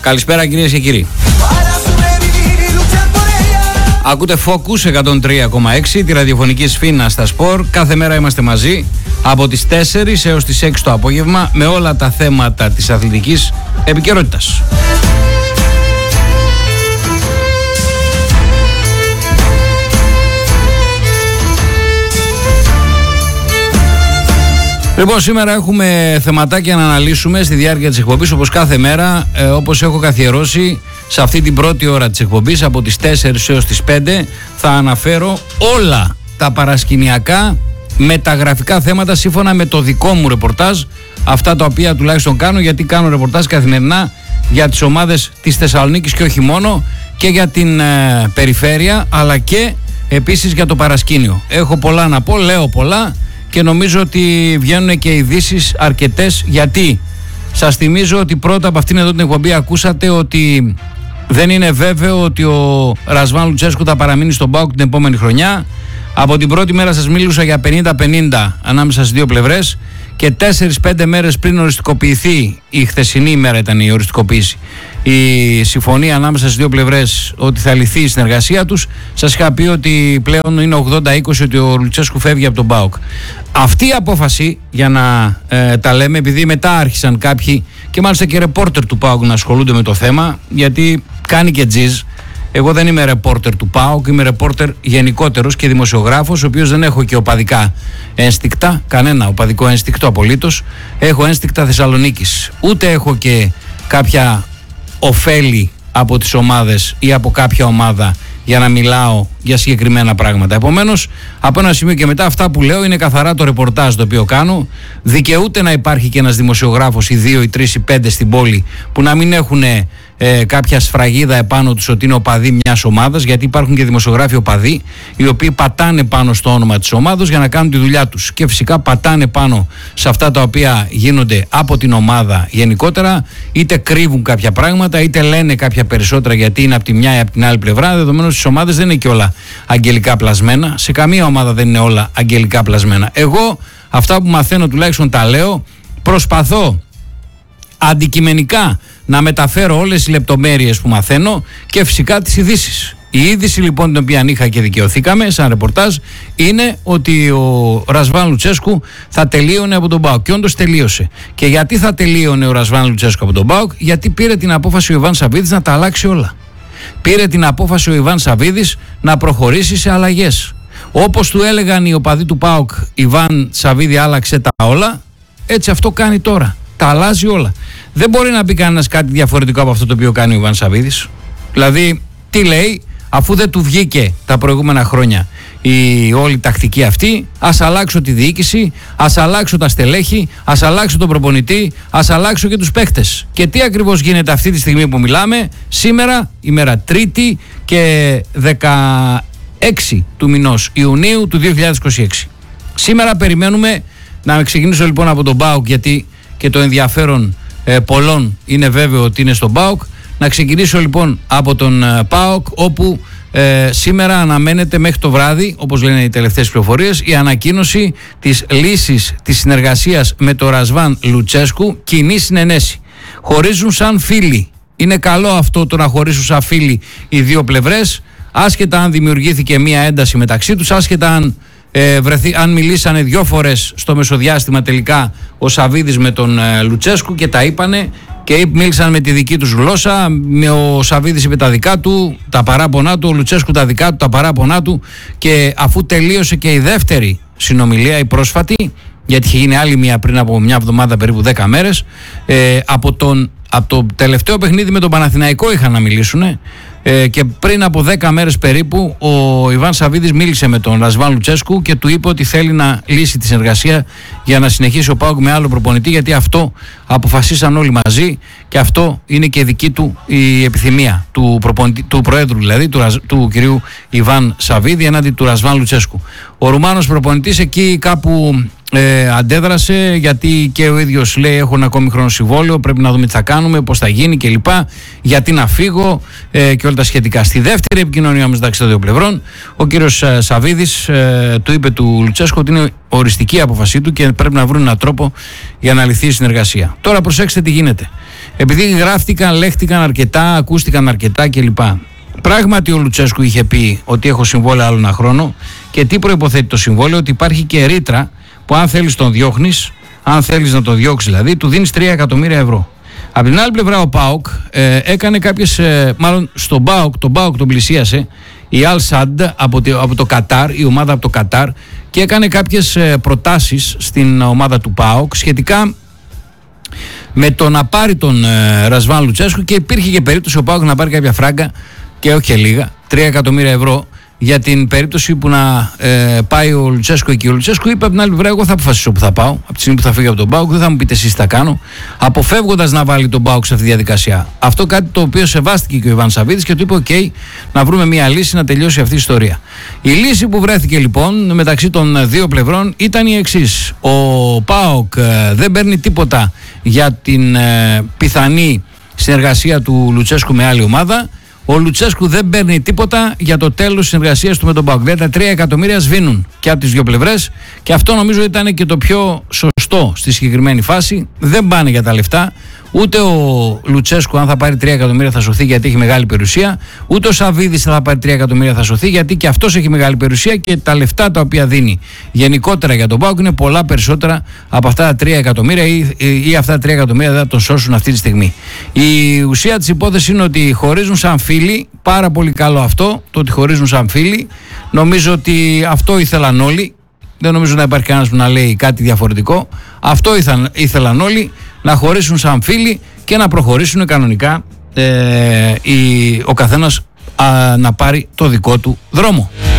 Καλησπέρα κυρίες και κύριοι. Ακούτε Focus 103,6, τη ραδιοφωνική σφήνα στα σπορ. Κάθε μέρα είμαστε μαζί από τις 4 έως τις 6 το απόγευμα με όλα τα θέματα της αθλητικής επικαιρότητας. Λοιπόν, σήμερα έχουμε θεματάκια να αναλύσουμε στη διάρκεια της εκπομπής, όπως κάθε μέρα, όπως έχω καθιερώσει σε αυτή την πρώτη ώρα της εκπομπής, από τις 4 έως τις 5, θα αναφέρω όλα τα παρασκηνιακά μεταγραφικά θέματα σύμφωνα με το δικό μου ρεπορτάζ, αυτά τα οποία τουλάχιστον κάνω, γιατί κάνω ρεπορτάζ καθημερινά για τις ομάδες της Θεσσαλονίκης και όχι μόνο, και για την περιφέρεια, αλλά και επίσης για το παρασκήνιο. Έχω πολλά να πω, λέω πολλά, και νομίζω ότι βγαίνουν και ειδήσεις αρκετές. Γιατί σας θυμίζω ότι πρώτα από αυτήν εδώ την εκπομπή ακούσατε ότι δεν είναι βέβαιο ότι ο Ρασβάν Λουτσέσκου θα παραμείνει στον ΠΑΟΚ την επόμενη χρονιά. Από την πρώτη μέρα σας μίλησα για 50-50 ανάμεσα στις δύο πλευρές, και 4-5 μέρες πριν οριστικοποιηθεί, η χθεσινή ημέρα ήταν η οριστικοποίηση, η συμφωνία ανάμεσα στις δύο πλευρές ότι θα λυθεί η συνεργασία τους, σας είχα πει ότι πλέον είναι 80-20 ότι ο Λουτσέσκου φεύγει από τον ΠΑΟΚ. Αυτή η απόφαση, για να τα λέμε, επειδή μετά άρχισαν κάποιοι και μάλιστα και ρεπόρτερ του ΠΑΟΚ να ασχολούνται με το θέμα, γιατί κάνει και τζιζ. Εγώ δεν είμαι ρεπόρτερ του ΠΑΟΚ, είμαι ρεπόρτερ γενικότερος και δημοσιογράφος, ο οποίος δεν έχω και οπαδικά ένστικτα, κανένα οπαδικό ένστικτο απολύτως. Έχω ένστικτα Θεσσαλονίκης. Ούτε έχω και κάποια ωφέλη από τις ομάδες ή από κάποια ομάδα για να μιλάω για συγκεκριμένα πράγματα. Επομένως, από ένα σημείο και μετά, αυτά που λέω είναι καθαρά το ρεπορτάζ το οποίο κάνω. Δικαιούται να υπάρχει και ένας δημοσιογράφος, ή 2 ή 3 ή 5 στην πόλη, που να μην έχουν κάποια σφραγίδα επάνω τους ότι είναι οπαδοί μιας ομάδας, γιατί υπάρχουν και δημοσιογράφοι οπαδοί, οι οποίοι πατάνε πάνω στο όνομα της ομάδας για να κάνουν τη δουλειά τους. Και φυσικά πατάνε πάνω σε αυτά τα οποία γίνονται από την ομάδα γενικότερα, είτε κρύβουν κάποια πράγματα, είτε λένε κάποια περισσότερα γιατί είναι από τη μια ή από την άλλη πλευρά. Δεδομένως στις ομάδες δεν είναι και όλα αγγελικά πλασμένα. Σε καμία ομάδα δεν είναι όλα αγγελικά πλασμένα. Εγώ αυτά που μαθαίνω τουλάχιστον τα λέω, προσπαθώ αντικειμενικά να μεταφέρω όλες οι λεπτομέρειες που μαθαίνω και φυσικά τις ειδήσεις. Η είδηση λοιπόν την οποία είχα και δικαιωθήκαμε σαν ρεπορτάζ είναι ότι ο Ρασβάν Λουτσέσκου θα τελείωνε από τον ΠΑΟΚ, και όντως τελείωσε. Και γιατί θα τελείωνε ο Ρασβάν Λουτσέσκου από τον ΠΑΟΚ? Γιατί πήρε την απόφαση ο Ιβάν Σαββίδης να τα αλλάξει όλα. Πήρε την απόφαση ο Ιβάν Σαββίδης να προχωρήσει σε αλλαγές. Όπως του έλεγαν οι οπαδοί του ΠΑΟΚ, Ιβάν Σαββίδη άλλαξε τα όλα, έτσι αυτό κάνει τώρα. Τα αλλάζει όλα. Δεν μπορεί να πει κανένας κάτι διαφορετικό από αυτό το οποίο κάνει ο Ιβάν Σαββίδης. Δηλαδή, τι λέει, αφού δεν του βγήκε τα προηγούμενα χρόνια η όλη τακτική αυτή, ας αλλάξω τη διοίκηση, ας αλλάξω τα στελέχη, ας αλλάξω τον προπονητή, ας αλλάξω και τους παίχτες. Και τι ακριβώς γίνεται αυτή τη στιγμή που μιλάμε, σήμερα, ημέρα Τρίτη και 16 του μηνός Ιουνίου του 2026. Σήμερα περιμένουμε να ξεκινήσω λοιπόν από τον ΠΑΟΚ, γιατί και το ενδιαφέρον πολλών είναι βέβαιο ότι είναι στον ΠΑΟΚ. Να ξεκινήσω λοιπόν από τον ΠΑΟΚ, όπου σήμερα αναμένεται μέχρι το βράδυ, όπως λένε οι τελευταίες πληροφορίες, η ανακοίνωση της λύσης της συνεργασίας με τον Ρασβάν Λουτσέσκου, κοινή συνενέση. Χωρίζουν σαν φίλοι. Είναι καλό αυτό το να χωρίσουν σαν φίλοι οι δύο πλευρές, άσχετα αν δημιουργήθηκε μία ένταση μεταξύ τους, άσχετα αν μιλήσανε 2 φορές στο μεσοδιάστημα τελικά ο Σαββίδης με τον Λουτσέσκου και τα είπανε και μίλησαν με τη δική τους γλώσσα. Ο Σαββίδης είπε τα δικά του, τα παράπονά του, ο Λουτσέσκου τα δικά του, τα παράπονά του, και αφού τελείωσε και η δεύτερη συνομιλία, η πρόσφατη, γιατί είχε γίνει άλλη μία πριν από μια εβδομάδα, περίπου 10 μέρες, από το τελευταίο παιχνίδι με τον Παναθηναϊκό είχαν να μιλήσουν, και πριν από 10 μέρες περίπου ο Ιβάν Σαββίδης μίλησε με τον Ρασβάν Λουτσέσκου και του είπε ότι θέλει να λύσει τη συνεργασία για να συνεχίσει ο ΠΑΟΚ με άλλο προπονητή, γιατί αυτό αποφασίσαν όλοι μαζί και αυτό είναι και δική του η επιθυμία του Προέδρου, δηλαδή του κυρίου Ιβάν Σαββίδη, έναντι του Ρασβάν Λουτσέσκου. Ο Ρουμάνος προπονητής εκεί κάπου αντέδρασε, γιατί και ο ίδιος λέει: έχω ένα ακόμη χρόνο συμβόλαιο, πρέπει να δούμε τι θα κάνουμε, πώς θα γίνει κλπ. Γιατί να φύγω και όλα τα σχετικά. Στη δεύτερη επικοινωνία μεταξύ των δύο πλευρών, ο κύριος Σαββίδης του είπε του Λουτσέσκου ότι είναι οριστική η απόφασή του και πρέπει να βρουν έναν τρόπο για να λυθεί η συνεργασία. Τώρα προσέξτε τι γίνεται. επειδή γράφτηκαν, λέχτηκαν αρκετά, ακούστηκαν αρκετά κλπ. Πράγματι ο Λουτσέσκου είχε πει ότι έχω συμβόλαιο άλλο ένα χρόνο και τι προϋποθέτει το συμβόλαιο? Ότι υπάρχει και ρήτρα που αν θέλεις τον διώχνεις, αν θέλεις να τον διώξεις δηλαδή, του δίνεις 3 εκατομμύρια ευρώ. Από την άλλη πλευρά ο ΠΑΟΚ έκανε κάποιες, μάλλον στον ΠΑΟΚ, τον ΠΑΟΚ τον πλησίασε η Al Sadd από το Κατάρ, η ομάδα από το Κατάρ, και έκανε κάποιες προτάσεις στην ομάδα του ΠΑΟΚ σχετικά με το να πάρει τον Ρασβάν Λουτσέσκου, και υπήρχε και περίπτωση ο ΠΑΟΚ να πάρει κάποια φράγκα, και όχι και λίγα, 3 εκατομμύρια ευρώ, για την περίπτωση που να πάει ο Λουτσέσκου εκεί. Ο Λουτσέσκου είπε από την άλλη πλευρά: εγώ θα αποφασίσω που θα πάω. Από τη στιγμή που θα φύγω από τον ΠΑΟΚ, δεν θα μου πείτε εσείς τι θα κάνω. Αποφεύγοντας να βάλει τον ΠΑΟΚ σε αυτή τη διαδικασία. Αυτό κάτι το οποίο σεβάστηκε και ο Ιβάν Σαββίδης και του είπε: OK, να βρούμε μια λύση να τελειώσει αυτή η ιστορία. Η λύση που βρέθηκε λοιπόν μεταξύ των δύο πλευρών ήταν η εξής. Ο ΠΑΟΚ δεν παίρνει τίποτα για την πιθανή συνεργασία του Λουτσέσκου με άλλη ομάδα. Ο Λουτσέσκου δεν παίρνει τίποτα για το τέλος της συνεργασίας του με τον ΠΑΟΚ. Δηλαδή τα 3 εκατομμύρια σβήνουν και από τις δύο πλευρές, και αυτό νομίζω ήταν και το πιο σωστό στη συγκεκριμένη φάση. Δεν πάνε για τα λεφτά. Ούτε ο Λουτσέσκου, αν θα πάρει 3 εκατομμύρια, θα σωθεί γιατί έχει μεγάλη περιουσία. Ούτε ο Σαββίδης θα πάρει 3 εκατομμύρια, θα σωθεί γιατί και αυτός έχει μεγάλη περιουσία, και τα λεφτά τα οποία δίνει γενικότερα για τον ΠΑΟΚ είναι πολλά περισσότερα από αυτά τα 3 εκατομμύρια, ή αυτά τα 3 εκατομμύρια δεν θα τον σώσουν αυτή τη στιγμή. Η ουσία της υπόθεσης είναι ότι χωρίζουν σαν φίλοι. Πάρα πολύ καλό αυτό, το ότι χωρίζουν σαν φίλοι. Νομίζω ότι αυτό ήθελαν όλοι. Δεν νομίζω να υπάρχει κανένας που να λέει κάτι διαφορετικό. Αυτό ήθελαν όλοι, να χωρίσουν σαν φίλοι και να προχωρήσουν κανονικά, ο καθένας να πάρει το δικό του δρόμο.